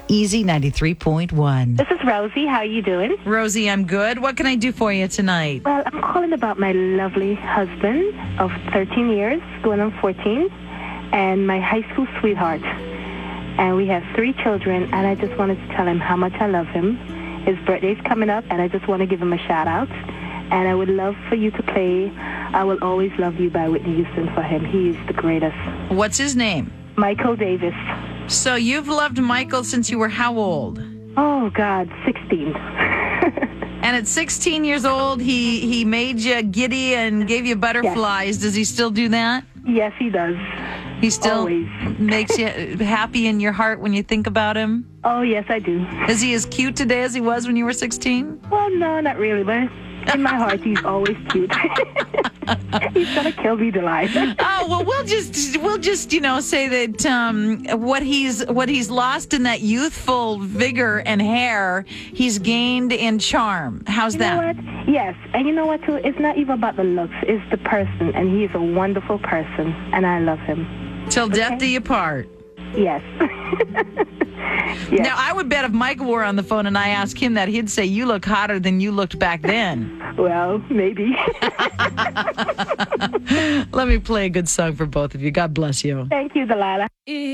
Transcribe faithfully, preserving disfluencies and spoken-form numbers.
Easy ninety-three point one. This is Rosie. How are you doing? Rosie, I'm good. What can I do for you tonight? Well, I'm calling about my lovely husband of thirteen years, going on fourteen, and my high school sweetheart. And we have three children, and I just wanted to tell him how much I love him. His birthday's coming up, and I just want to give him a shout-out. And I would love for you to play I Will Always Love You by Whitney Houston for him. He is the greatest. What's his name? Michael Davis. So you've loved Michael since you were how old? Oh, God, sixteen. And at sixteen years old, he, he made you giddy and gave you butterflies. Yes. Does he still do that? Yes, he does. He still Always. makes you happy in your heart when you think about him? Oh, yes, I do. Is he as cute today as he was when you were sixteen? Well, no, not really, but in my heart, he's always cute. He's gonna kill me, Delilah. Oh well, we'll just we'll just you know say that um, what he's what he's lost in that youthful vigor and hair, he's gained in charm. How's you that? know what? Yes, and you know what too? It's not even about the looks; it's the person, and he is a wonderful person, and I love him. Till okay? death do you part. Yes. Yes. Now, I would bet if Michael were on the phone and I asked him that, he'd say, you look hotter than you looked back then. Well, maybe. Let me play a good song for both of you. God bless you. Thank you, Delilah.